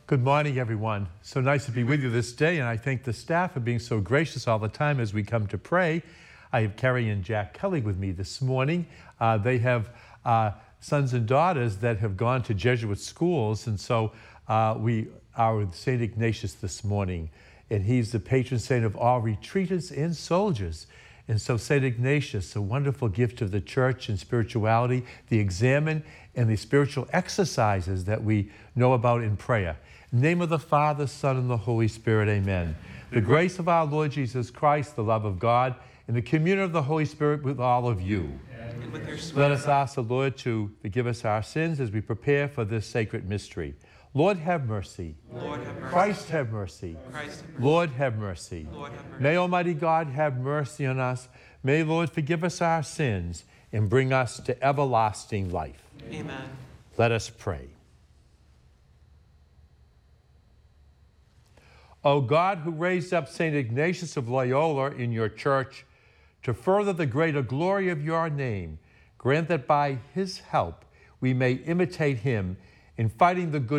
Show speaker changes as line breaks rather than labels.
Good morning, everyone. So nice to be with you this day, and I thank the staff for being so gracious all the time as we come to pray. I have Carrie and Jack Kelly with me this morning. They have sons and daughters that have gone to Jesuit schools, and so we are with St. Ignatius this morning, and he's the patron saint of all retreatants and soldiers. And so St. Ignatius, a wonderful gift of the church and spirituality, the examen and the spiritual exercises that we know about in prayer. In the name of the Father, Son, and the Holy Spirit, amen. The grace of our Lord Jesus Christ, the love of God, and the communion of the Holy Spirit with all of you.
And with your
Let us ask the Lord to forgive us our sins as we prepare for this sacred mystery. Lord, have mercy.
Lord, have mercy.
Christ, have mercy.
Christ, have mercy.
Lord, have mercy.
Lord, have mercy.
May Almighty God have mercy on us. May Lord forgive us our sins and bring us to everlasting life.
Amen.
Let us pray. O God, who raised up St. Ignatius of Loyola in your church to further the greater glory of your name, grant that by his help we may imitate him in fighting the good